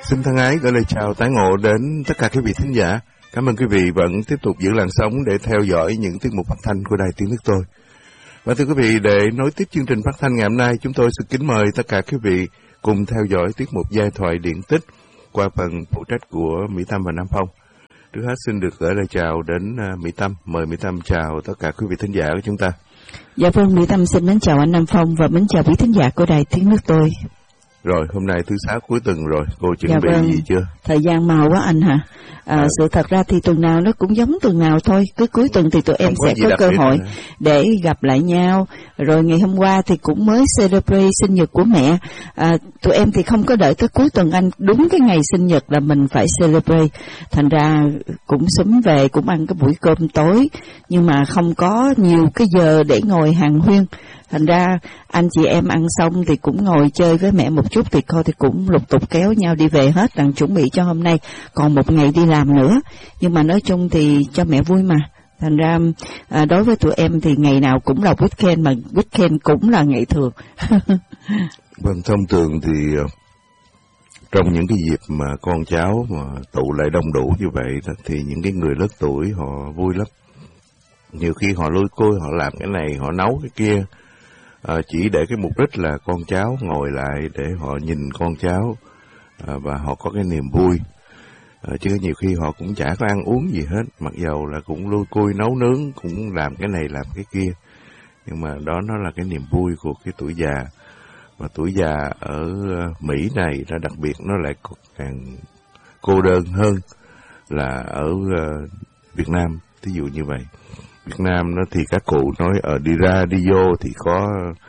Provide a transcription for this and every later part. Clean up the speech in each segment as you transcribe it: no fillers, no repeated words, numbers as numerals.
Xin thân ái gửi lời chào tái ngộ đến tất cả quý vị thính giả. Cảm ơn quý vị vẫn tiếp tục giữ làn sóng để theo dõi những tiết mục phát thanh của Đài Tiếng Nước Tôi. Và thưa quý vị, để nối tiếp chương trình phát thanh ngày hôm nay, chúng tôi xin kính mời tất cả quý vị cùng theo dõi tiết mục giai thoại điện tích qua phần phụ trách của Mỹ Tâm và Nam Phong. Trước hết xin được gửi lời chào đến Mỹ Tâm. Mời Mỹ Tâm chào tất cả quý vị thính giả của chúng ta. Dạ vâng, Mỹ Tâm xin mến chào anh Nam Phong và mến chào quý thính giả của Đài Tiếng Nước Tôi. Rồi, hôm nay thứ Sáu cuối tuần rồi, cô chuẩn bị gì chưa? Thời gian mau quá anh hả? Sự thật ra thì tuần nào nó cũng giống tuần nào thôi. Cứ cuối tuần thì tụi em sẽ có cơ hội để gặp lại nhau. Rồi ngày hôm qua thì cũng mới celebrate sinh nhật của mẹ. Tụi em thì không có đợi tới cuối tuần anh. Đúng cái ngày sinh nhật là mình phải celebrate. Thành ra cũng xúm về, cũng ăn cái buổi cơm tối. Nhưng mà không có nhiều cái giờ để ngồi hàn huyên. Thành ra anh chị em ăn xong thì cũng ngồi chơi với mẹ một chút thì coi thì cũng lục tục kéo nhau đi về hết, đang chuẩn bị cho hôm nay còn một ngày đi làm nữa. Nhưng mà nói chung thì cho mẹ vui mà. Thành ra đối với tụi em thì ngày nào cũng là weekend, mà weekend cũng là ngày thường. Vâng, thông thường thì trong những cái dịp mà con cháu mà tụ lại đông đủ như vậy thì những cái người lớn tuổi họ vui lắm. Nhiều khi họ lôi côi, họ làm cái này, họ nấu cái kia. Chỉ để cái mục đích là con cháu ngồi lại để họ nhìn con cháu và họ có cái niềm vui. Chứ nhiều khi họ cũng chả có ăn uống gì hết, mặc dầu là cũng lôi côi nấu nướng, cũng làm cái này làm cái kia. Nhưng mà đó nó là cái niềm vui của cái tuổi già. Và tuổi già ở Mỹ này nó đặc biệt, nó lại càng cô đơn hơn là ở Việt Nam, thí dụ như vậy. Việt Nam nó thì các cụ nói đi ra đi vô thì có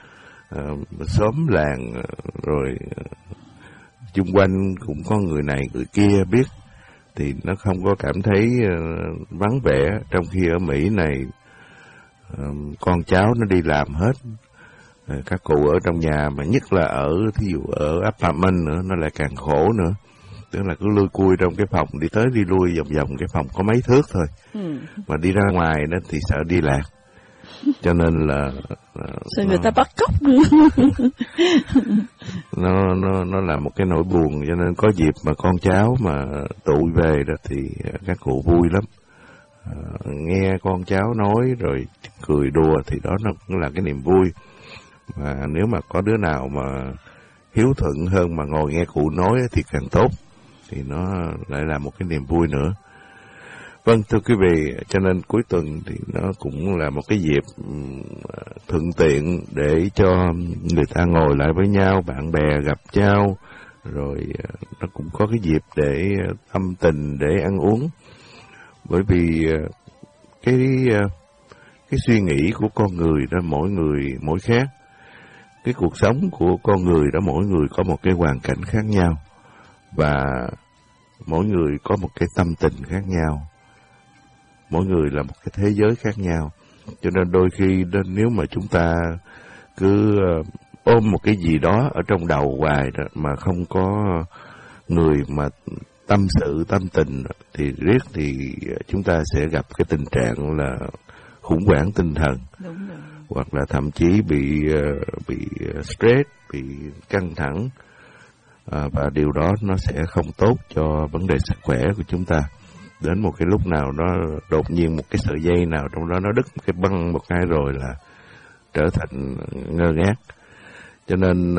xóm làng rồi chung quanh cũng có người này người kia biết, thì nó không có cảm thấy vắng vẻ. Trong khi ở Mỹ này con cháu nó đi làm hết, các cụ ở trong nhà, mà nhất là thí dụ ở apartment nữa nó lại càng khổ nữa. Tức là cứ lui cui trong cái phòng, đi tới đi lui vòng vòng cái phòng có mấy thước thôi. Mà đi ra ngoài đó thì sợ đi lạc. Cho nên là sao người ta bắt cóc nữa. nó là một cái nỗi buồn. Cho nên có dịp mà con cháu mà tụ về đó thì các cụ vui lắm. Nghe con cháu nói rồi cười đùa thì đó nó cũng là cái niềm vui. Mà nếu mà có đứa nào mà hiếu thuận hơn mà ngồi nghe cụ nói thì càng tốt, thì nó lại là một cái niềm vui nữa. Vâng, thưa quý vị, cho nên cuối tuần thì nó cũng là một cái dịp thuận tiện để cho người ta ngồi lại với nhau, bạn bè gặp nhau, rồi nó cũng có cái dịp để tâm tình, để ăn uống. Bởi vì cái suy nghĩ của con người đó, mỗi người mỗi khác. Cái cuộc sống của con người đó, mỗi người có một cái hoàn cảnh khác nhau. Và mỗi người có một cái tâm tình khác nhau. Mỗi người là một cái thế giới khác nhau. Cho nên đôi khi nếu mà chúng ta cứ ôm một cái gì đó ở trong đầu hoài đó, mà không có người mà tâm sự, tâm tình thì riết thì chúng ta sẽ gặp cái tình trạng là khủng hoảng tinh thần. Đúng rồi. Hoặc là thậm chí bị stress, bị căng thẳng. Và điều đó nó sẽ không tốt cho vấn đề sức khỏe của chúng ta. Đến một cái lúc nào đó đột nhiên một cái sợi dây nào trong đó nó đứt cái băng một cái rồi là trở thành ngơ ngác. Cho nên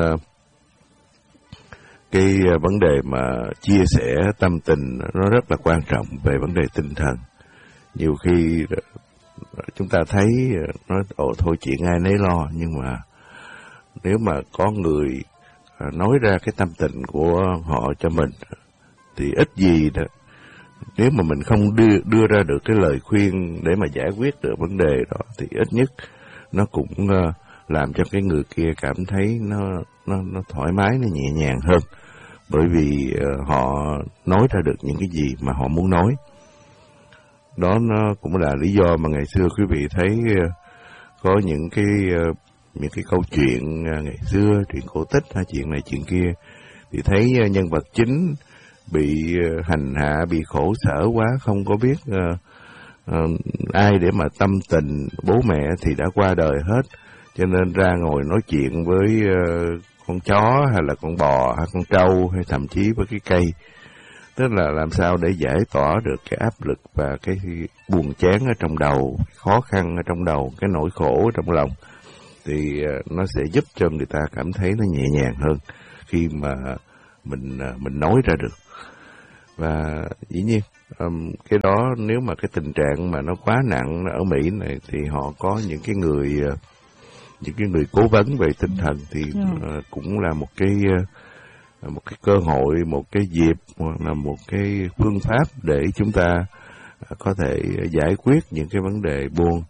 cái vấn đề mà chia sẻ tâm tình nó rất là quan trọng về vấn đề tinh thần. Nhiều khi chúng ta thấy nói thôi chuyện ai nấy lo, nhưng mà nếu mà có người nói ra cái tâm tình của họ cho mình thì ít gì đó, nếu mà mình không đưa ra được cái lời khuyên để mà giải quyết được vấn đề đó thì ít nhất nó cũng làm cho cái người kia cảm thấy nó thoải mái, nó nhẹ nhàng hơn, bởi vì họ nói ra được những cái gì mà họ muốn nói. Đó nó cũng là lý do mà ngày xưa quý vị thấy có những cái câu chuyện ngày xưa, chuyện cổ tích hay chuyện này chuyện kia, thì thấy nhân vật chính bị hành hạ, bị khổ sở quá, không có biết ai để mà tâm tình. Bố mẹ thì đã qua đời hết, cho nên ra ngồi nói chuyện với con chó hay là con bò hay con trâu hay thậm chí với cái cây. Tức là làm sao để giải tỏa được cái áp lực và cái buồn chán ở trong đầu, khó khăn ở trong đầu, cái nỗi khổ ở trong lòng, thì nó sẽ giúp cho người ta cảm thấy nó nhẹ nhàng hơn khi mà mình nói ra được. Và dĩ nhiên cái đó nếu mà cái tình trạng mà nó quá nặng ở Mỹ này thì họ có những cái người cố vấn về tinh thần thì cũng là một cái cơ hội, một cái dịp hoặc là một cái phương pháp để chúng ta có thể giải quyết những cái vấn đề buồn.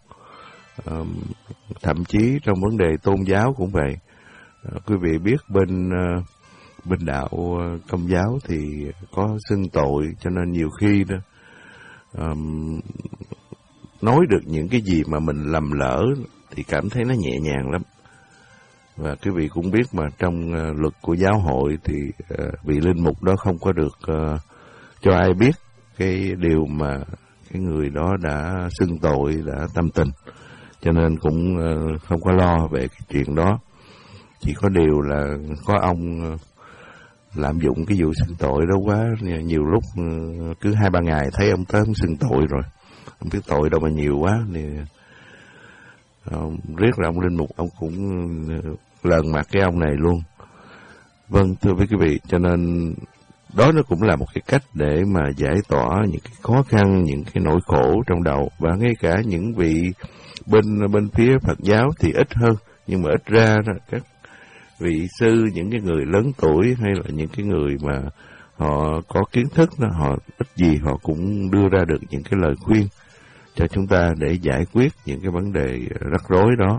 Thậm chí trong vấn đề tôn giáo cũng vậy. Quý vị biết bên đạo Công giáo thì có xưng tội, cho nên nhiều khi đó nói được những cái gì mà mình lầm lỡ thì cảm thấy nó nhẹ nhàng lắm. Và quý vị cũng biết mà trong luật của giáo hội thì vị linh mục đó không có được cho ai biết cái điều mà cái người đó đã xưng tội, đã tâm tình, cho nên cũng không có lo về cái chuyện đó. Chỉ có điều là có ông lạm dụng cái vụ xưng tội đó quá, nhiều lúc cứ 2-3 ngày thấy ông tới ông xưng tội rồi, ông biết tội đâu mà nhiều quá thì riết là ông linh mục ông cũng lờn mặt cái ông này luôn. Vâng, thưa quý vị, cho nên đó nó cũng là một cái cách để mà giải tỏa những cái khó khăn, những cái nỗi khổ trong đầu. Và ngay cả những vị bên phía Phật giáo thì ít hơn, nhưng mà ít ra đó, các vị sư, những cái người lớn tuổi hay là những cái người mà họ có kiến thức đó, họ ít gì họ cũng đưa ra được những cái lời khuyên cho chúng ta để giải quyết những cái vấn đề rắc rối đó.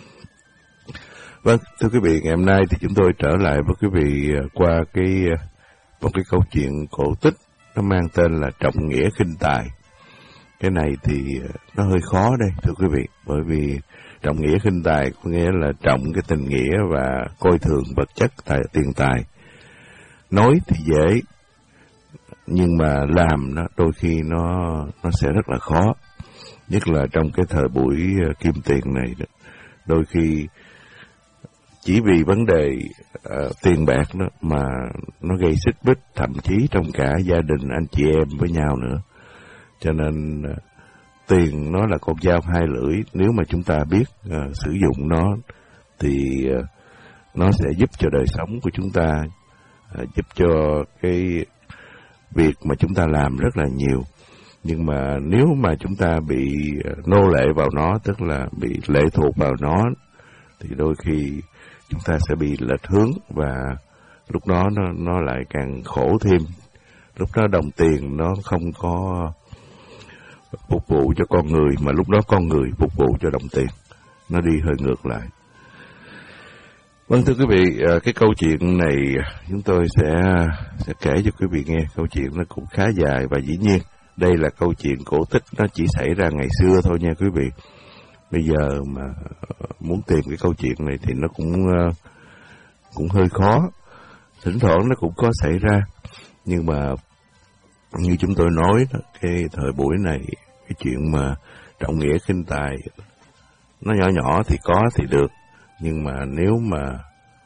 Vâng, thưa quý vị, ngày hôm nay thì chúng tôi trở lại với quý vị qua một cái câu chuyện cổ tích, nó mang tên là Trọng Nghĩa Khinh Tài. Cái này thì nó hơi khó đây, thưa quý vị, bởi vì trọng nghĩa khinh tài có nghĩa là trọng cái tình nghĩa và coi thường vật chất, tiền tài. Nói thì dễ, nhưng mà làm nó đôi khi nó sẽ rất là khó. Nhất là trong cái thời buổi kim tiền này, đôi khi chỉ vì vấn đề tiền bạc đó mà nó gây xích mích, thậm chí trong cả gia đình anh chị em với nhau nữa. Cho nên tiền nó là con dao hai lưỡi, nếu mà chúng ta biết sử dụng nó thì nó sẽ giúp cho đời sống của chúng ta, giúp cho cái việc mà chúng ta làm rất là nhiều. Nhưng mà nếu mà chúng ta bị nô lệ vào nó, tức là bị lệ thuộc vào nó, thì đôi khi chúng ta sẽ bị lệch hướng và lúc đó nó lại càng khổ thêm. Lúc đó đồng tiền nó không có phục vụ cho con người, mà lúc đó con người phục vụ cho đồng tiền, nó đi hơi ngược lại. Vâng, thưa quý vị, cái câu chuyện này chúng tôi sẽ kể cho quý vị nghe. Câu chuyện nó cũng khá dài và dĩ nhiên đây là câu chuyện cổ tích, nó chỉ xảy ra ngày xưa thôi nha quý vị. Bây giờ mà muốn tìm cái câu chuyện này thì nó cũng hơi khó. Thỉnh thoảng nó cũng có xảy ra, nhưng mà như chúng tôi nói đó, cái thời buổi này, cái chuyện mà trọng nghĩa khinh tài nó nhỏ nhỏ thì có thì được, nhưng mà nếu mà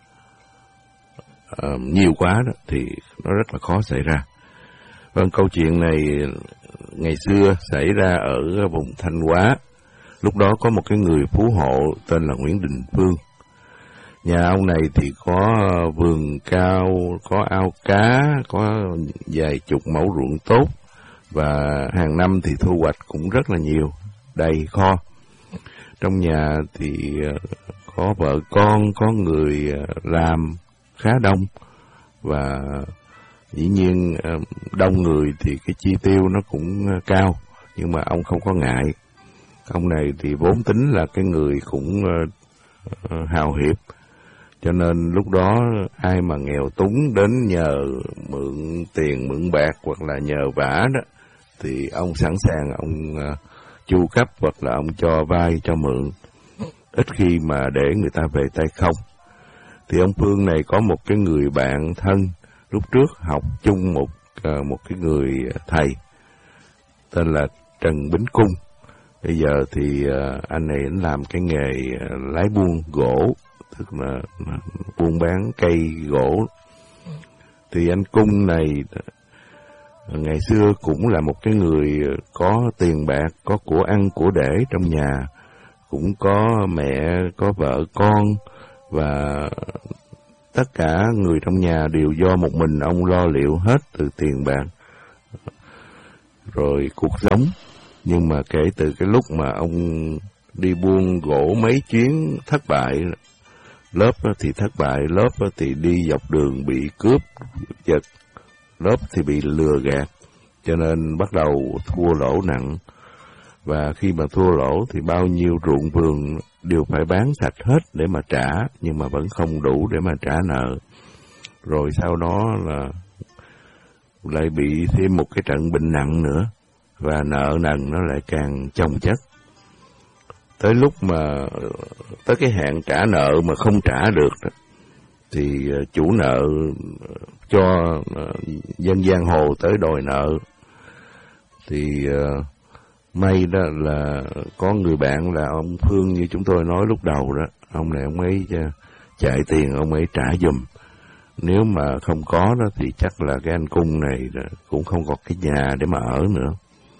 nhiều quá đó thì nó rất là khó xảy ra. Vâng, câu chuyện này ngày xưa xảy ra ở vùng Thanh Hóa. Lúc đó có một cái người phú hộ tên là Nguyễn Đình Phương. Nhà ông này thì có vườn cao, có ao cá, có vài chục mẫu ruộng tốt, và hàng năm thì thu hoạch cũng rất là nhiều, đầy kho. Trong nhà thì có vợ con, có người làm khá đông, và dĩ nhiên đông người thì cái chi tiêu nó cũng cao, nhưng mà ông không có ngại. Ông này thì vốn tính là cái người cũng hào hiệp, cho nên lúc đó ai mà nghèo túng đến nhờ mượn tiền, mượn bạc hoặc là nhờ vả đó, thì ông sẵn sàng ông chu cấp hoặc là ông cho vay cho mượn, ít khi mà để người ta về tay không. Thì ông Phương này có một cái người bạn thân lúc trước học chung một cái người thầy tên là Trần Bính Cung. Bây giờ thì anh này làm cái nghề lái buôn gỗ tức là buôn bán cây gỗ. Thì anh Cung này ngày xưa cũng là một cái người có tiền bạc, có của ăn của để trong nhà, cũng có mẹ, có vợ con, và tất cả người trong nhà đều do một mình ông lo liệu hết, từ tiền bạc rồi cuộc sống. Nhưng mà kể từ cái lúc mà ông đi buôn gỗ mấy chuyến thất bại, lớp thì thất bại, lớp thì đi dọc đường bị cướp giật, lớp thì bị lừa gạt, cho nên bắt đầu thua lỗ nặng. Và khi mà thua lỗ thì bao nhiêu ruộng vườn đều phải bán sạch hết để mà trả, nhưng mà vẫn không đủ để mà trả nợ. Rồi sau đó là lại bị thêm một cái trận bệnh nặng nữa, và nợ nần nó lại càng chồng chất. Tới lúc mà tới cái hạn trả nợ mà không trả được đó, thì chủ nợ cho dân giang hồ tới đòi nợ. Thì may đó là có người bạn là ông Phương như chúng tôi nói lúc đầu đó, ông này ông ấy chạy tiền ông ấy trả giùm. Nếu mà không có đó thì chắc là cái anh Cung này cũng không có cái nhà để mà ở nữa.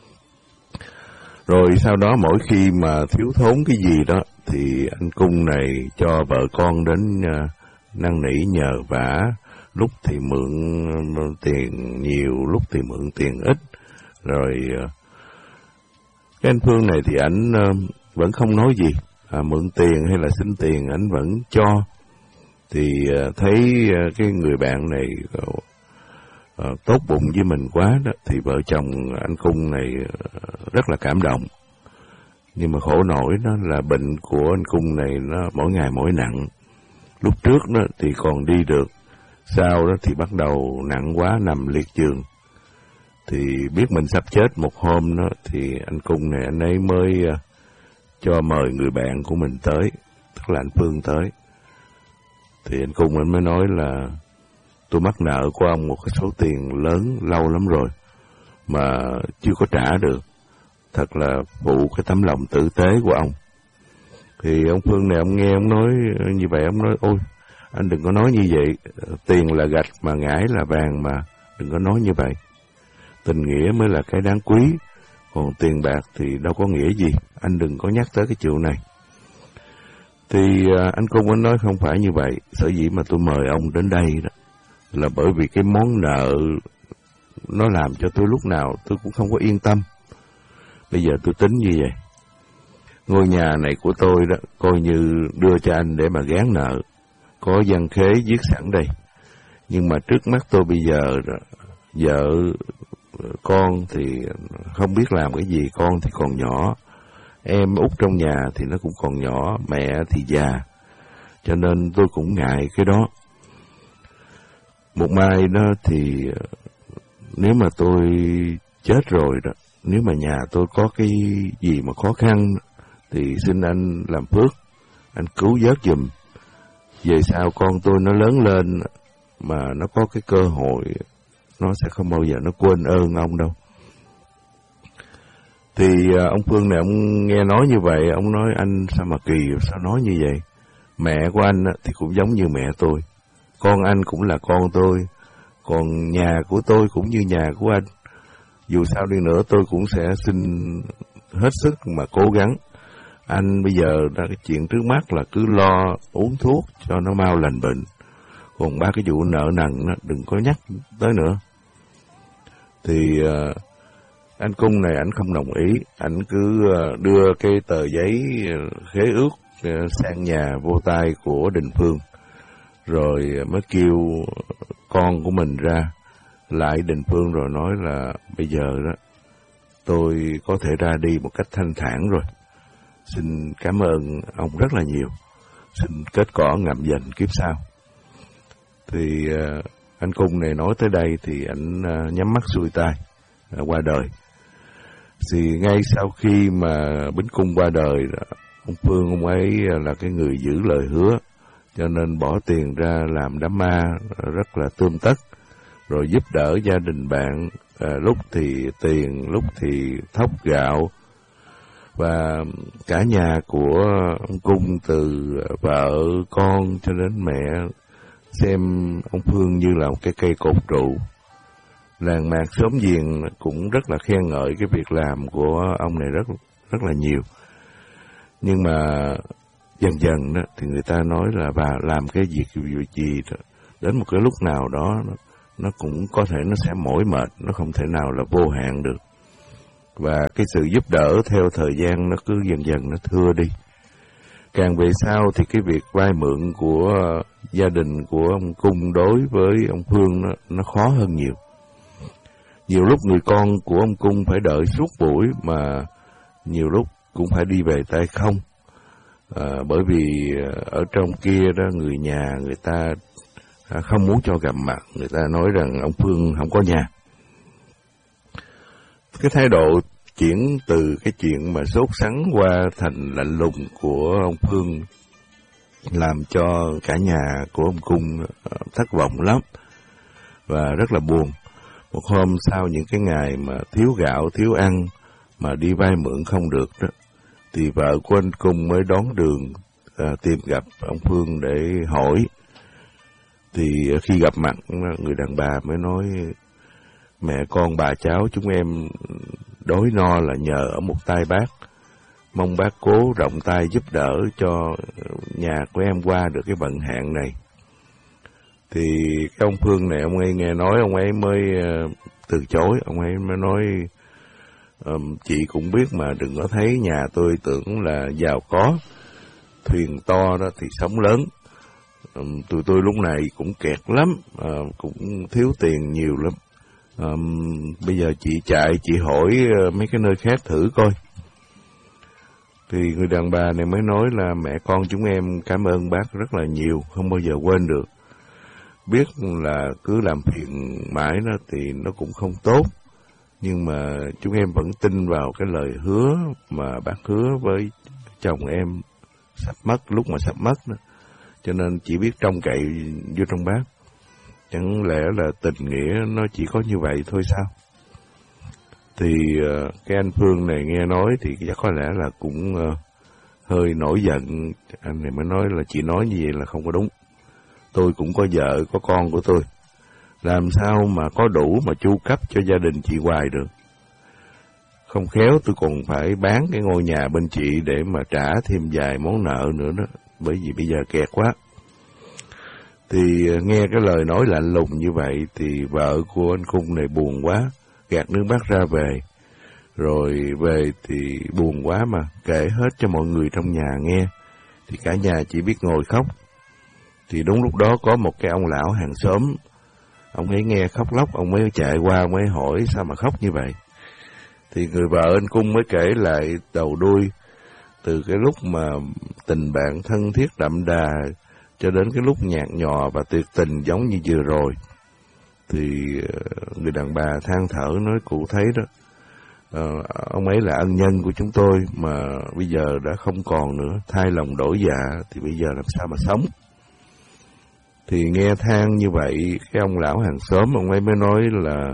Rồi sau đó mỗi khi mà thiếu thốn cái gì đó thì anh Cung này cho vợ con đến năn nỉ nhờ vả, lúc thì mượn tiền nhiều, lúc thì mượn tiền ít. Rồi cái anh Phương này thì ảnh vẫn không nói gì, mượn tiền hay là xin tiền ảnh vẫn cho. Thì thấy cái người bạn này tốt bụng với mình quá đó, thì vợ chồng anh Cung này rất là cảm động. Nhưng mà khổ nổi đó là bệnh của anh Cung này nó mỗi ngày mỗi nặng. Lúc trước đó thì còn đi được, sau đó thì bắt đầu nặng quá, nằm liệt giường. Thì biết mình sắp chết một hôm đó, thì anh Cung này anh ấy mới cho mời người bạn của mình tới, tức là anh Phương tới. Thì anh Cung anh mới nói là tôi mắc nợ của ông một cái số tiền lớn lâu lắm rồi mà chưa có trả được. Thật là phụ cái tấm lòng tử tế của ông. Thì ông Phương này ông nghe ông nói như vậy, ông nói ôi anh đừng có nói như vậy, tiền là gạch mà ngải là vàng mà, đừng có nói như vậy. Tình nghĩa mới là cái đáng quý, còn tiền bạc thì đâu có nghĩa gì, anh đừng có nhắc tới cái chuyện này. Thì anh Cung anh nói không phải như vậy, sở dĩ mà tôi mời ông đến đây đó là bởi vì cái món nợ nó làm cho tôi lúc nào tôi cũng không có yên tâm. Bây giờ tôi tính như vậy, ngôi nhà này của tôi đó coi như đưa cho anh để mà gán nợ, có văn khế viết sẵn đây. Nhưng mà trước mắt tôi bây giờ vợ con thì không biết làm cái gì, con thì còn nhỏ, em út trong nhà thì nó cũng còn nhỏ, mẹ thì già, cho nên tôi cũng ngại cái đó. Một mai đó thì nếu mà tôi chết rồi đó, nếu mà nhà tôi có cái gì mà khó khăn thì xin anh làm phước, anh cứu vớt giùm. Về sau con tôi nó lớn lên mà nó có cái cơ hội, nó sẽ không bao giờ nó quên ơn ông đâu. Thì ông Phương này ông nghe nói như vậy, ông nói anh sao mà kỳ, sao nói như vậy. Mẹ của anh thì cũng giống như mẹ tôi, con anh cũng là con tôi, còn nhà của tôi cũng như nhà của anh. Dù sao đi nữa tôi cũng sẽ xin hết sức mà cố gắng. Anh bây giờ cái chuyện trước mắt là cứ lo uống thuốc cho nó mau lành bệnh. Còn ba cái vụ nợ nần đó, đừng có nhắc tới nữa. Thì anh Cung này ảnh không đồng ý, ảnh cứ đưa cái tờ giấy khế ước sang nhà vô tay của Đình Phương. Rồi mới kêu con của mình ra lại Đình Phương rồi nói là bây giờ đó tôi có thể ra đi một cách thanh thản rồi. Xin cảm ơn ông rất là nhiều. Xin kết cỏ ngậm dành kiếp sau. Thì anh Cung này nói tới đây thì ảnh nhắm mắt xuôi tay qua đời. Thì ngay sau khi mà Bính Cung qua đời, ông Phương ông ấy là cái người giữ lời hứa, cho nên bỏ tiền ra làm đám ma rất là tươm tất, rồi giúp đỡ gia đình bạn, lúc thì tiền, lúc thì thóc gạo. Và cả nhà của ông Cung, từ vợ, con cho đến mẹ, xem ông Phương như là một cái cây cột trụ. Làng mạc xóm giềng cũng rất là khen ngợi cái việc làm của ông này rất là nhiều. Nhưng mà dần dần đó thì người ta nói là bà làm cái việc gì đó, đến một cái lúc nào đó nó cũng có thể nó sẽ mỏi mệt, nó không thể nào là vô hạn được. Và cái sự giúp đỡ theo thời gian nó cứ dần dần nó thưa đi. Càng về sau thì cái việc vay mượn của gia đình của ông Cung đối với ông Phương nó khó hơn nhiều. Nhiều lúc người con của ông Cung phải đợi suốt buổi, mà nhiều lúc cũng phải đi về tay không. Bởi vì ở trong kia đó, người nhà người ta không muốn cho gặp mặt, người ta nói rằng ông Phương không có nhà. Cái thái độ chuyển từ cái chuyện mà sốt sắng qua thành lạnh lùng của ông Phương làm cho cả nhà của ông Cung thất vọng lắm và rất là buồn. Một hôm sau những cái ngày mà thiếu gạo, thiếu ăn mà đi vay mượn không được đó, thì vợ của anh Cung mới đón đường tìm gặp ông Phương để hỏi. Thì khi gặp mặt, người đàn bà mới nói: mẹ con bà cháu chúng em đói no là nhờ ở một tay bác, mong bác cố rộng tay giúp đỡ cho nhà của em qua được cái vận hạn này. Thì cái ông Phương này, ông ấy nghe nói, ông ấy mới từ chối. Ông ấy mới nói: chị cũng biết mà, đừng có thấy nhà tôi tưởng là giàu có, thuyền to đó thì sóng lớn. Tụi tôi lúc này cũng kẹt lắm, cũng thiếu tiền nhiều lắm. Bây giờ chị chạy, chị hỏi mấy cái nơi khác thử coi. Thì người đàn bà này mới nói là mẹ con chúng em cảm ơn bác rất là nhiều, không bao giờ quên được. Biết là cứ làm phiền mãi đó thì nó cũng không tốt, nhưng mà chúng em vẫn tin vào cái lời hứa mà bác hứa với chồng em sắp mất, lúc mà sắp mất đó. Cho nên chỉ biết trông cậy vô trong bác. Chẳng lẽ là tình nghĩa nó chỉ có như vậy thôi sao? Thì cái anh Phương này nghe nói thì chắc có lẽ là cũng hơi nổi giận. Anh này mới nói là chị nói như vậy là không có đúng. Tôi cũng có vợ, có con của tôi. Làm sao mà có đủ mà chu cấp cho gia đình chị hoài được. Không khéo tôi còn phải bán cái ngôi nhà bên chị để mà trả thêm vài món nợ nữa đó. Bởi vì bây giờ kẹt quá. Thì nghe cái lời nói lạnh lùng như vậy thì vợ của anh Cung này buồn quá, gạt nước mắt ra về. Rồi về thì buồn quá mà kể hết cho mọi người trong nhà nghe. Thì cả nhà chỉ biết ngồi khóc. Thì đúng lúc đó có một cái ông lão hàng xóm, ông ấy nghe khóc lóc, ông mới chạy qua, ông ấy hỏi sao mà khóc như vậy. Thì người vợ anh Cung mới kể lại đầu đuôi, từ cái lúc mà tình bạn thân thiết đậm đà cho đến cái lúc nhạt nhòa và tuyệt tình giống như vừa rồi. Thì người đàn bà than thở nói cụ thấy đó, ông ấy là ân nhân của chúng tôi mà bây giờ đã không còn nữa, thay lòng đổi dạ thì bây giờ làm sao mà sống. Thì nghe than như vậy, cái ông lão hàng xóm ông ấy mới nói là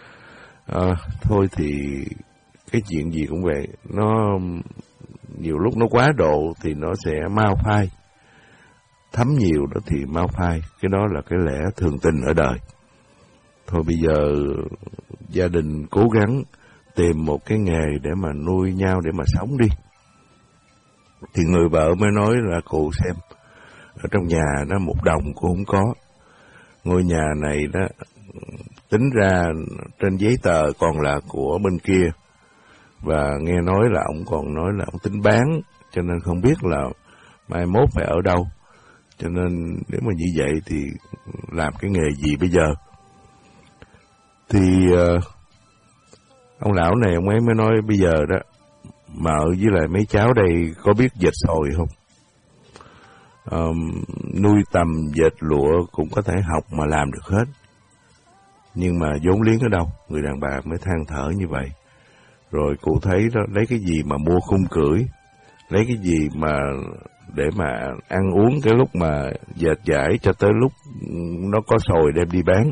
thôi thì cái chuyện gì cũng vậy, nó nhiều lúc nó quá độ thì nó sẽ mau phai, thấm nhiều đó thì mau phai, cái đó là cái lẽ thường tình ở đời. Thôi bây giờ gia đình cố gắng tìm một cái nghề để mà nuôi nhau, để mà sống đi. Thì người vợ mới nói là cụ xem, ở trong nhà đó một đồng cũng không có. Ngôi nhà này đó tính ra trên giấy tờ còn là của bên kia. Và nghe nói là ông còn nói là ông tính bán, cho nên không biết là mai mốt phải ở đâu. Cho nên nếu mà như vậy thì làm cái nghề gì bây giờ? Thì ông lão này ông ấy mới nói bây giờ đó, mợ với lại mấy cháu đây có biết dệt sồi không? Nuôi tầm dệt lụa cũng có thể học mà làm được hết. Nhưng mà vốn liếng ở đâu? Người đàn bà mới than thở như vậy. Rồi cụ thấy đó, lấy cái gì mà mua khung cưỡi, lấy cái gì mà để mà ăn uống cái lúc mà dệt vải cho tới lúc nó có sồi đem đi bán.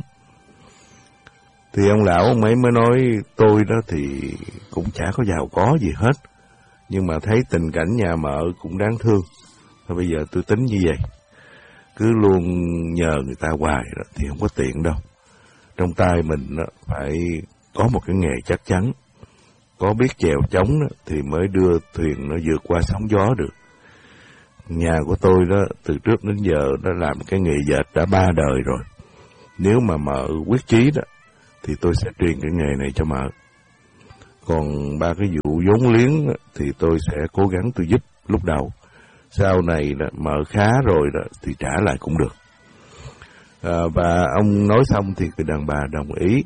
Thì ông lão ông ấy mới nói tôi đó thì cũng chả có giàu có gì hết. Nhưng mà thấy tình cảnh nhà mợ cũng đáng thương. Thôi bây giờ tôi tính như vậy. Cứ luôn nhờ người ta hoài đó, thì không có tiện đâu. Trong tay mình đó, phải có một cái nghề chắc chắn. Có biết chèo chống đó, thì mới đưa thuyền nó vượt qua sóng gió được. Nhà của tôi đó, từ trước đến giờ đã làm cái nghề dệt đã 3 đời rồi. Nếu mà mợ quyết chí đó, thì tôi sẽ truyền cái nghề này cho mợ. Còn 3 cái vụ vốn liếng đó, thì tôi sẽ cố gắng tôi giúp lúc đầu. Sau này đó, mợ khá rồi đó, thì trả lại cũng được. Và ông nói xong thì cái đàn bà đồng ý.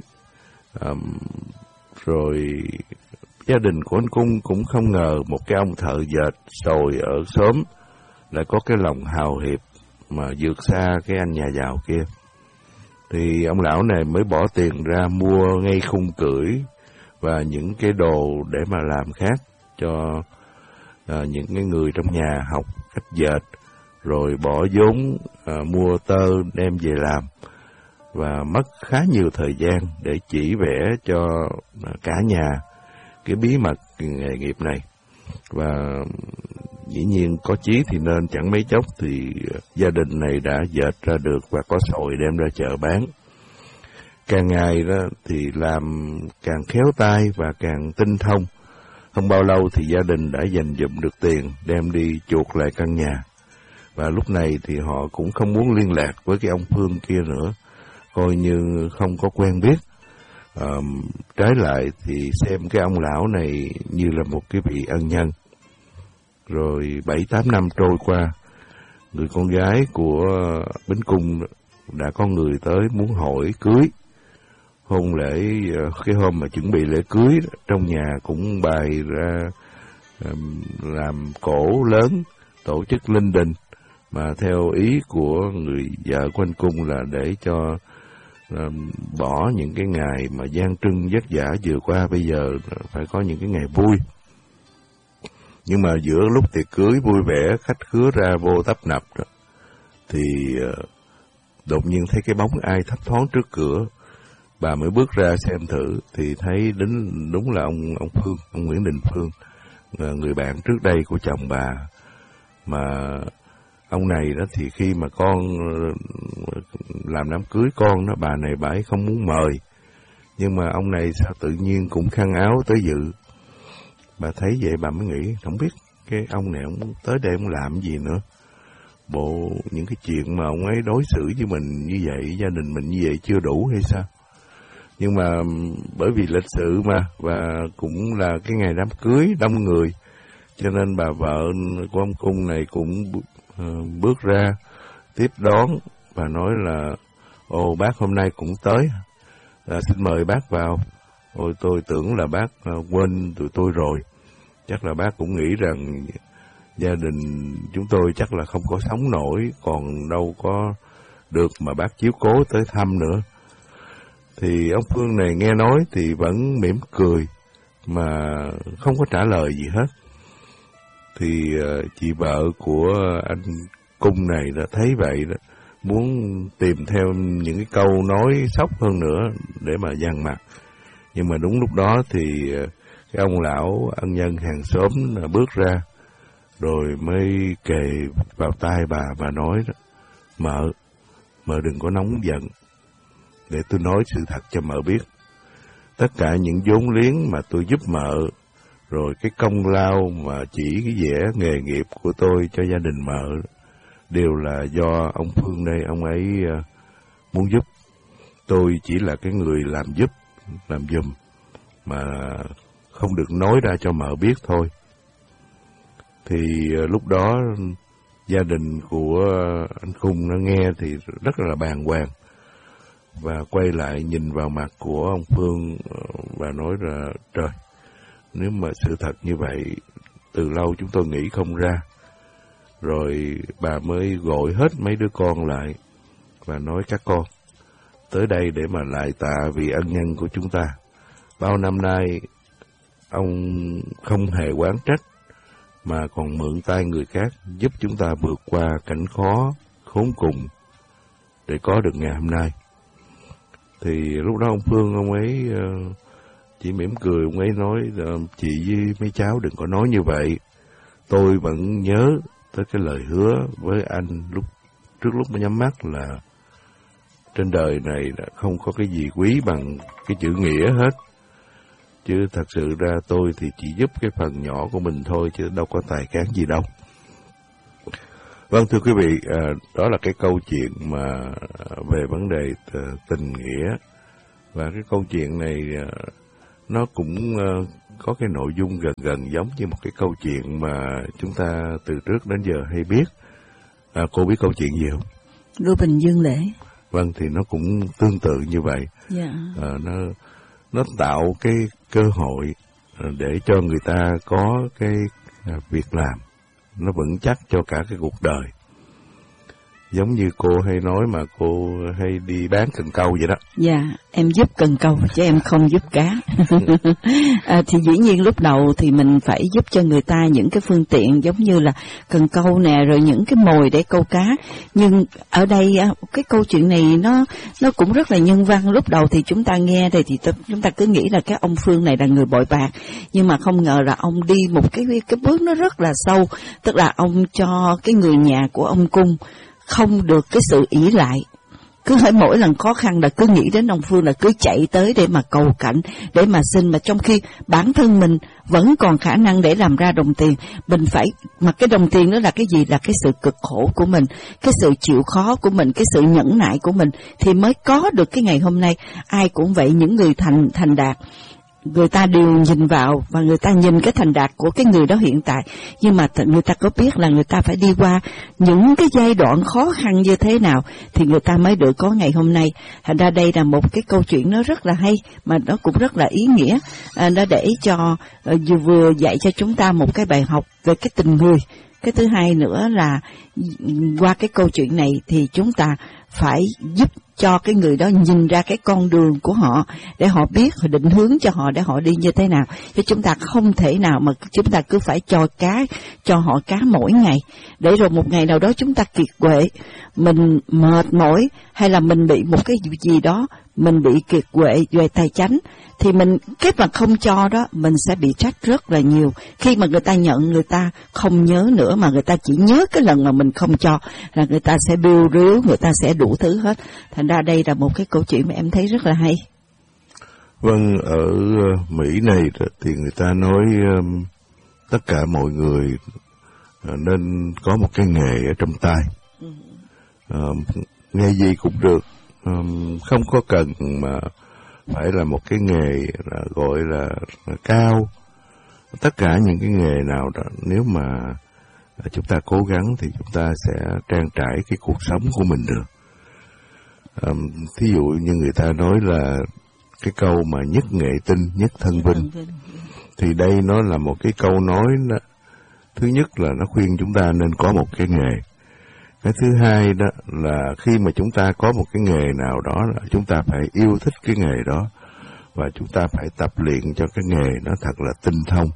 Rồi gia đình của anh Cung cũng không ngờ một cái ông thợ dệt sồi ở xóm lại có cái lòng hào hiệp mà vượt xa cái anh nhà giàu kia. Thì ông lão này mới bỏ tiền ra mua ngay khung cưỡi và những cái đồ để mà làm khác cho những cái người trong nhà học cách dệt, rồi bỏ vốn mua tơ đem về làm, và mất khá nhiều thời gian để chỉ vẽ cho cả nhà cái bí mật nghề nghiệp này. Và dĩ nhiên có chí thì nên, chẳng mấy chốc thì gia đình này đã dệt ra được và có sồi đem ra chợ bán. Càng ngày đó thì làm càng khéo tay và càng tinh thông. Không bao lâu thì gia đình đã dành dụm được tiền đem đi chuộc lại căn nhà. Và lúc này thì họ cũng không muốn liên lạc với cái ông Phương kia nữa, coi như không có quen biết. Trái lại thì xem cái ông lão này như là một cái vị ân nhân. Rồi 7-8 năm trôi qua, người con gái của Bính Cung đã có người tới muốn hỏi cưới. Hôn lễ, cái hôm mà chuẩn bị lễ cưới, trong nhà cũng bày ra làm cổ lớn, tổ chức linh đình, mà theo ý của người vợ của anh Cung là để cho bỏ những cái ngày mà gian trưng vất vả vừa qua, bây giờ phải có những cái ngày vui. Nhưng mà giữa lúc tiệc cưới vui vẻ, khách khứa ra vô tấp nập đó, thì đột nhiên thấy cái bóng ai thấp thoáng trước cửa. Bà mới bước ra xem thử thì thấy đúng là ông Phương, ông Nguyễn Đình Phương, người bạn trước đây của chồng bà. Mà ông này đó thì khi mà con làm đám cưới con đó, bà này bà ấy không muốn mời, nhưng mà ông này sao tự nhiên cũng khăn áo tới dự. Bà thấy vậy bà mới nghĩ, không biết cái ông này ông tới đây ông làm gì nữa. Bộ những cái chuyện mà ông ấy đối xử với mình như vậy, gia đình mình như vậy chưa đủ hay sao? Nhưng mà bởi vì lịch sự mà, và cũng là cái ngày đám cưới đông người, cho nên bà vợ của ông Cung này cũng bước ra tiếp đón và nói là: "Ồ, bác hôm nay cũng tới, xin mời bác vào." Ôi, tôi tưởng là bác quên tụi tôi rồi. Chắc là bác cũng nghĩ rằng gia đình chúng tôi chắc là không có sống nổi, còn đâu có được mà bác chiếu cố tới thăm nữa. Thì ông Phương này nghe nói thì vẫn mỉm cười mà không có trả lời gì hết. Thì chị vợ của anh Cung này đã thấy vậy đó, muốn tìm theo những cái câu nói sốc hơn nữa để mà dằn mặt. Nhưng mà đúng lúc đó thì cái ông lão ân nhân hàng xóm bước ra, rồi mới kề vào tai bà nói đó: Mợ đừng có nóng giận, để tôi nói sự thật cho mợ biết. Tất cả những vốn liếng mà tôi giúp mợ, rồi cái công lao mà chỉ cái vẽ nghề nghiệp của tôi cho gia đình mợ, đều là do ông Phương đây, ông ấy muốn giúp. Tôi chỉ là cái người làm giúp, làm giùm, mà không được nói ra cho mợ biết thôi. Thì lúc đó gia đình của anh Cung nó nghe thì rất là bàng hoàng, và quay lại nhìn vào mặt của ông Phương và nói là: "Trời, nếu mà sự thật như vậy, từ lâu chúng tôi nghĩ không ra." Rồi bà mới gọi hết mấy đứa con lại và nói: "Các con, tới đây để mà lại tạ vì ân nhân của chúng ta. Bao năm nay, ông không hề oán trách, mà còn mượn tay người khác giúp chúng ta vượt qua cảnh khó, khốn cùng để có được ngày hôm nay." Thì lúc đó ông Phương, ông ấy Chỉ mỉm cười, ông ấy nói, chị với mấy cháu đừng có nói như vậy. Tôi vẫn nhớ tới cái lời hứa với anh trước lúc mới nhắm mắt là trên đời này không có cái gì quý bằng cái chữ nghĩa hết. Chứ thật sự ra tôi thì chỉ giúp cái phần nhỏ của mình thôi, chứ đâu có tài cán gì đâu. Vâng, thưa quý vị, đó là cái câu chuyện mà về vấn đề tình nghĩa. Và cái câu chuyện này nó cũng có cái nội dung gần giống như một cái câu chuyện mà chúng ta từ trước đến giờ hay biết. Cô biết câu chuyện gì không? Lưu Bình Dương Lễ. Vâng, thì nó cũng tương tự như vậy. Dạ. Nó tạo cái cơ hội để cho người ta có cái việc làm nó vững chắc cho cả cái cuộc đời. Giống như cô hay nói mà cô hay đi bán cần câu vậy đó. Dạ, em giúp cần câu chứ em không giúp cá. Thì dĩ nhiên lúc đầu thì mình phải giúp cho người ta những cái phương tiện giống như là cần câu nè, rồi những cái mồi để câu cá. Nhưng ở đây cái câu chuyện này nó cũng rất là nhân văn. Lúc đầu thì chúng ta nghe thì chúng ta cứ nghĩ là cái ông Phương này là người bội bạc, nhưng mà không ngờ là ông đi một cái bước nó rất là sâu, tức là ông cho cái người nhà của ông Cung không được cái sự ỷ lại. Cứ hỏi mỗi lần khó khăn là cứ nghĩ đến ông Phương, là cứ chạy tới để mà cầu cảnh, để mà xin, mà trong khi bản thân mình vẫn còn khả năng để làm ra đồng tiền. Mình phải, mà cái đồng tiền đó là cái gì? Là cái sự cực khổ của mình, cái sự chịu khó của mình, cái sự nhẫn nại của mình thì mới có được cái ngày hôm nay. Ai cũng vậy, những người thành đạt, người ta đều nhìn vào và người ta nhìn cái thành đạt của cái người đó hiện tại, nhưng mà người ta có biết là người ta phải đi qua những cái giai đoạn khó khăn như thế nào thì người ta mới được có ngày hôm nay. Thành ra đây là một cái câu chuyện nó rất là hay, mà nó cũng rất là ý nghĩa. Nó để cho vừa dạy cho chúng ta một cái bài học về cái tình người. Cái thứ hai nữa là qua cái câu chuyện này thì chúng ta phải giúp cho cái người đó nhìn ra cái con đường của họ, để họ biết, họ định hướng cho họ để họ đi như thế nào. Chứ chúng ta không thể nào mà chúng ta cứ phải cho họ cá mỗi ngày, để rồi một ngày nào đó chúng ta kiệt quệ, mình mệt mỏi, hay là mình bị một cái gì đó, mình bị kiệt quệ về tài chánh, thì mình cái mà không cho đó mình sẽ bị trách rất là nhiều. Khi mà người ta nhận, người ta không nhớ nữa, mà người ta chỉ nhớ cái lần mà mình không cho, là người ta sẽ bêu ríu, người ta sẽ đủ thứ hết. Thành ra đây là một cái câu chuyện mà em thấy rất là hay. Vâng, ở Mỹ này thì người ta nói tất cả mọi người nên có một cái nghề ở trong tay. Nghề gì cũng được, không có cần mà phải là một cái nghề là gọi là cao. Tất cả những cái nghề nào đó, nếu mà chúng ta cố gắng thì chúng ta sẽ trang trải cái cuộc sống của mình được. Thí dụ như người ta nói là cái câu mà nhất nghệ tinh, nhất thân vinh. Thì đây nó là một cái câu nói đó, thứ nhất là nó khuyên chúng ta nên có một cái nghề. Cái thứ hai đó là khi mà chúng ta có một cái nghề nào đó, là chúng ta phải yêu thích cái nghề đó, và chúng ta phải tập luyện cho cái nghề nó thật là tinh thông.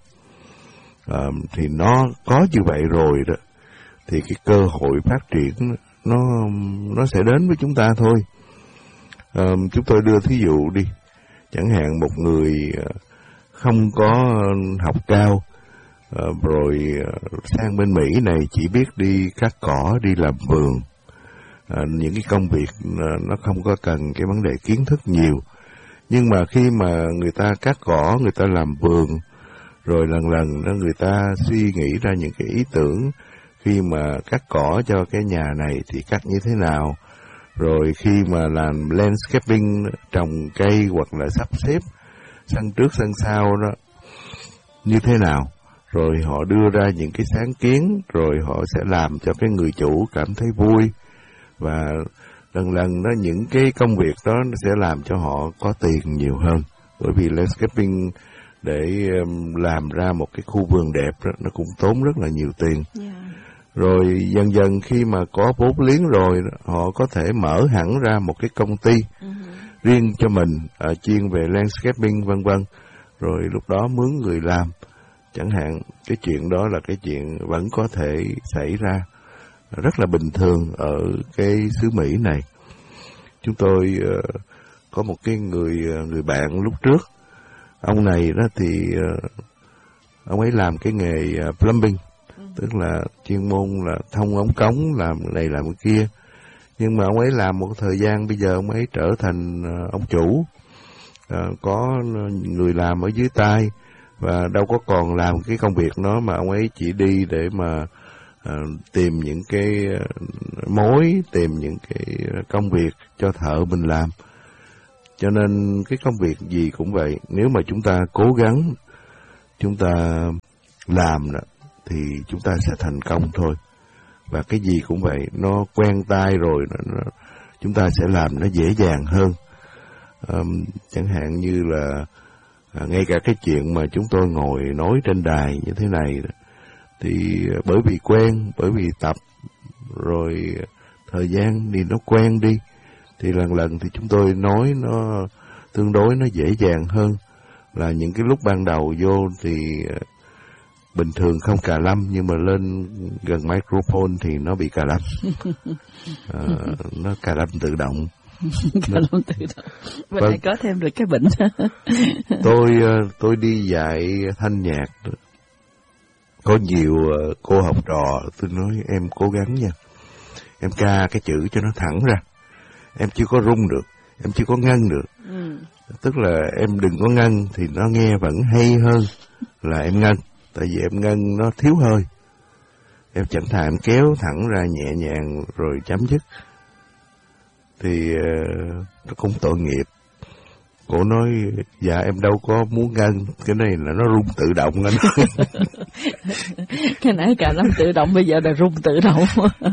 Thì nó có như vậy rồi đó, thì cái cơ hội phát triển nó sẽ đến với chúng ta thôi. Chúng tôi đưa thí dụ đi, chẳng hạn một người không có học cao, rồi sang bên Mỹ này chỉ biết đi cắt cỏ, đi làm vườn, những cái công việc nó không có cần cái vấn đề kiến thức nhiều. Nhưng mà khi mà người ta cắt cỏ, người ta làm vườn, rồi lần đó người ta suy nghĩ ra những cái ý tưởng, khi mà cắt cỏ cho cái nhà này thì cắt như thế nào, rồi khi mà làm landscaping, trồng cây hoặc là sắp xếp sân trước sân sau đó như thế nào, rồi họ đưa ra những cái sáng kiến, rồi họ sẽ làm cho cái người chủ cảm thấy vui, và lần đó những cái công việc đó nó sẽ làm cho họ có tiền nhiều hơn. Bởi vì landscaping để làm ra một cái khu vườn đẹp đó, nó cũng tốn rất là nhiều tiền. Rồi dần dần khi mà có vốn liếng rồi, họ có thể mở hẳn ra một cái công ty riêng cho mình, chuyên về landscaping vân vân. Rồi lúc đó mướn người làm, chẳng hạn. Cái chuyện đó là cái chuyện vẫn có thể xảy ra rất là bình thường ở cái xứ Mỹ này. Chúng tôi có một cái người bạn lúc trước, Ông này đó thì ông ấy làm cái nghề plumbing, tức là chuyên môn là thông ống cống, làm này làm cái kia. Nhưng mà ông ấy làm một thời gian, bây giờ ông ấy trở thành ông chủ, có người làm ở dưới tay, và đâu có còn làm cái công việc đó, mà ông ấy chỉ đi để mà tìm những cái mối, tìm những cái công việc cho thợ mình làm. Cho nên cái công việc gì cũng vậy, nếu mà chúng ta cố gắng, chúng ta làm đó, thì chúng ta sẽ thành công thôi. Và cái gì cũng vậy, nó quen tay rồi, chúng ta sẽ làm nó dễ dàng hơn. Chẳng hạn như là ngay cả cái chuyện mà chúng tôi ngồi nói trên đài như thế này, thì bởi vì quen, bởi vì tập, rồi thời gian thì nó quen đi, thì lần lần thì chúng tôi nói nó tương đối nó dễ dàng hơn là những cái lúc ban đầu vô thì bình thường không cà lâm, nhưng mà lên gần microphone thì nó bị cà lâm. Nó cà lâm tự động. Cà lâm tự động. Bên này có thêm được cái bệnh. Tôi đi dạy thanh nhạc, có nhiều cô học trò, tôi nói em cố gắng nha, em ca cái chữ cho nó thẳng ra, em chưa có rung được, em chưa có ngân được. Tức là em đừng có ngân thì nó nghe vẫn hay hơn là em ngân. Tại vì em ngân nó thiếu hơi. Em chẳng thà em kéo thẳng ra nhẹ nhàng rồi chấm dứt. Thì nó cũng tội nghiệp. Cô nói, dạ em đâu có muốn ngân, cái này là nó rung tự động anh. Cái nãy cả lâm tự động, bây giờ là rung tự động.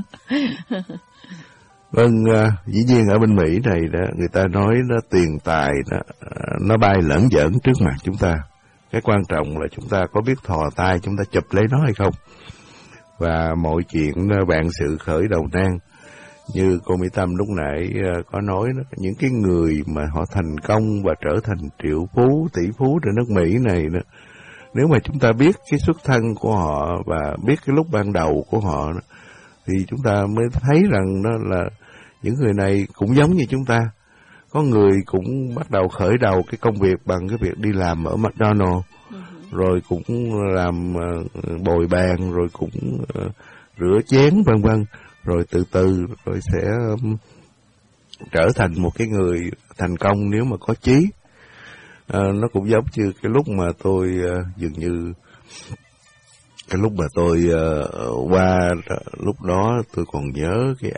Vâng, dĩ nhiên ở bên Mỹ này đó, người ta nói nó tiền tài đó, nó bay lởn giỡn trước mặt chúng ta. Cái quan trọng là chúng ta có biết thò tay, chúng ta chụp lấy nó hay không. Và mọi chuyện vạn sự khởi đầu nan. Như cô Mỹ Tâm lúc nãy có nói đó, những cái người mà họ thành công và trở thành triệu phú, tỷ phú trên nước Mỹ này đó, nếu mà chúng ta biết cái xuất thân của họ và biết cái lúc ban đầu của họ đó, thì chúng ta mới thấy rằng đó là những người này cũng giống như chúng ta. Có người cũng bắt đầu khởi đầu cái công việc bằng cái việc đi làm ở McDonald's, rồi cũng làm bồi bàn, rồi cũng rửa chén vân vân, rồi từ từ rồi sẽ trở thành một cái người thành công nếu mà có chí. Nó cũng giống như cái lúc mà tôi dường như cái lúc mà tôi qua lúc đó tôi còn nhớ cái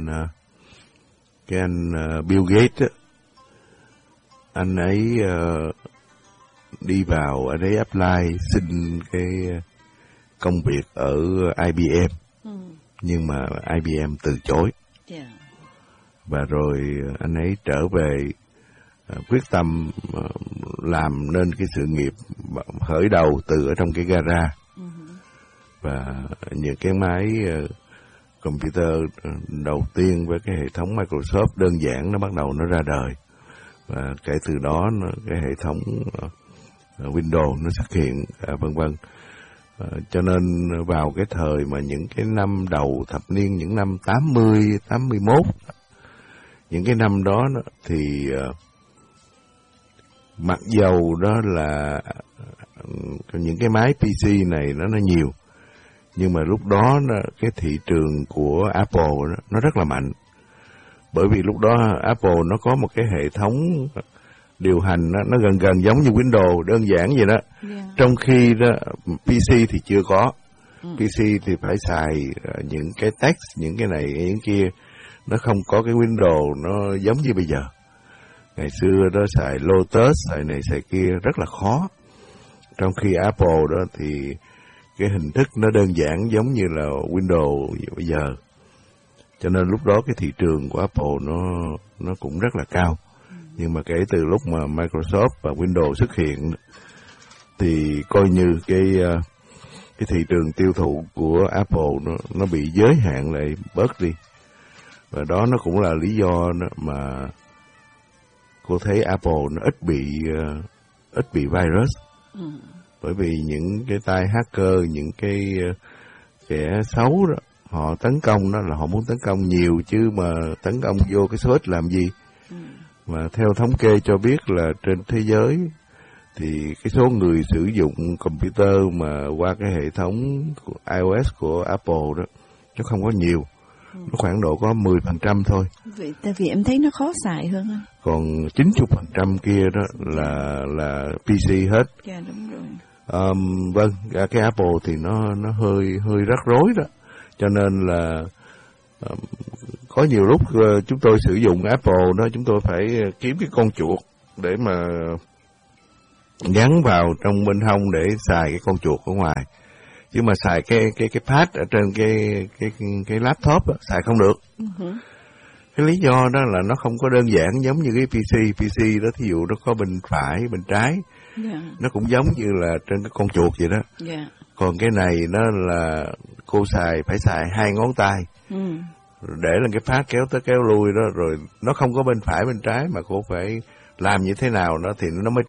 anh Bill Gates á, anh ấy đi vào, anh ấy apply xin cái công việc ở IBM, nhưng mà IBM từ chối. Và rồi anh ấy trở về quyết tâm làm nên cái sự nghiệp khởi đầu từ ở trong cái gara. Và những cái máy computer đầu tiên với cái hệ thống Microsoft đơn giản nó bắt đầu nó ra đời. Và kể từ đó cái hệ thống Windows nó xuất hiện, vân vân. Cho nên vào cái thời mà những cái năm đầu thập niên, những năm 80, 81, những cái năm đó thì mặc dầu đó là những cái máy PC này nó nhiều, nhưng mà lúc đó cái thị trường của Apple nó rất là mạnh. Bởi vì lúc đó Apple nó có một cái hệ thống điều hành nó gần giống như Windows, đơn giản vậy đó. Trong khi đó PC thì chưa có. PC thì phải xài những cái text, những cái này, những kia. Nó không có cái Windows nó giống như bây giờ. Ngày xưa đó xài Lotus, xài này xài kia rất là khó. Trong khi Apple đó thì cái hình thức nó đơn giản giống như là Windows bây giờ. Cho nên lúc đó cái thị trường của Apple nó cũng rất là cao. Nhưng mà kể từ lúc mà Microsoft và Windows xuất hiện thì coi như cái thị trường tiêu thụ của Apple nó bị giới hạn lại bớt đi. Và đó nó cũng là lý do mà cô thấy Apple nó ít bị virus. Bởi vì những cái tay hacker, những cái kẻ xấu đó, họ tấn công đó là họ muốn tấn công nhiều, chứ mà tấn công vô cái số ít làm gì. Mà theo thống kê cho biết là trên thế giới thì cái số người sử dụng computer mà qua cái hệ thống của iOS của Apple đó nó không có nhiều, nó khoảng độ có 10% thôi. Tại vì em thấy nó khó xài hơn anh. Còn 90% kia đó là PC hết. Dạ đúng rồi. Vâng, cái Apple thì nó hơi rắc rối đó, cho nên là có nhiều lúc chúng tôi sử dụng Apple đó, chúng tôi phải kiếm cái con chuột để mà gắn vào trong bên hông để xài cái con chuột ở ngoài, chứ mà xài cái pad ở trên cái laptop đó, xài không được. Cái lý do đó là nó không có đơn giản giống như cái PC đó, thí dụ nó có bên phải bên trái, nó cũng giống như là trên cái con chuột vậy đó. Còn cái này nó là cô phải xài 2 ngón tay để lên cái pad kéo tới kéo lui đó, rồi nó không có bên phải bên trái mà cô phải làm như thế nào đó thì nó mới